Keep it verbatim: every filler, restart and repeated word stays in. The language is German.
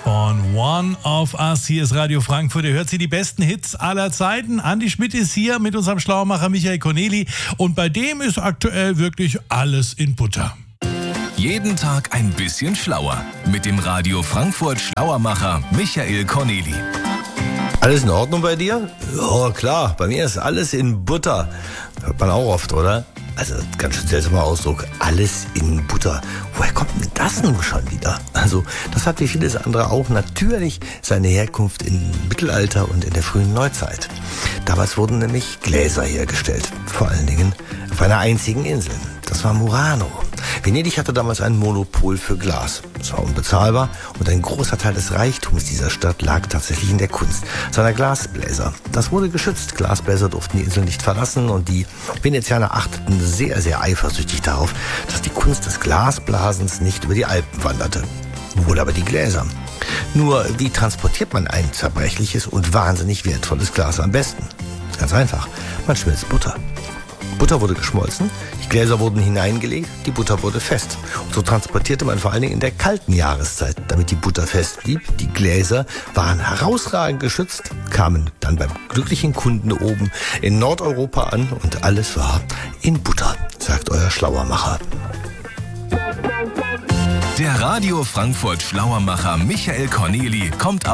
von One of Us. Hier ist Radio Frankfurt. Ihr hört sie, die besten Hits aller Zeiten. Andi Schmidt ist hier mit unserem Schlauermacher Michael Corneli. Und bei dem ist aktuell wirklich alles in Butter. Jeden Tag ein bisschen schlauer. Mit dem Radio Frankfurt Schlauermacher Michael Corneli. Alles in Ordnung bei dir? Ja, klar. Bei mir ist alles in Butter. Hört man auch oft, oder? Also, ganz schön seltsamer Ausdruck. Alles in Butter. Woher kommt denn das nun schon wieder? Also, das hat wie vieles andere auch natürlich seine Herkunft im Mittelalter und in der frühen Neuzeit. Damals wurden nämlich Gläser hergestellt. Vor allen Dingen auf einer einzigen Insel. Das war Murano. Venedig hatte damals ein Monopol für Glas. Es war unbezahlbar und ein großer Teil des Reichtums dieser Stadt lag tatsächlich in der Kunst seiner Glasbläser. Das wurde geschützt. Glasbläser durften die Insel nicht verlassen und die Venezianer achteten sehr, sehr eifersüchtig darauf, dass die Kunst des Glasblasens nicht über die Alpen wanderte. Wohl aber die Gläser. Nur, wie transportiert man ein zerbrechliches und wahnsinnig wertvolles Glas am besten? Ganz einfach. Man schmilzt Butter. Butter wurde geschmolzen, die Gläser wurden hineingelegt, die Butter wurde fest. Und so transportierte man vor allen Dingen in der kalten Jahreszeit, damit die Butter fest blieb. Die Gläser waren herausragend geschützt, kamen dann beim glücklichen Kunden oben in Nordeuropa an und alles war in Butter, sagt euer Schlauermacher. Der Radio Frankfurt Schlauermacher Michael Corneli kommt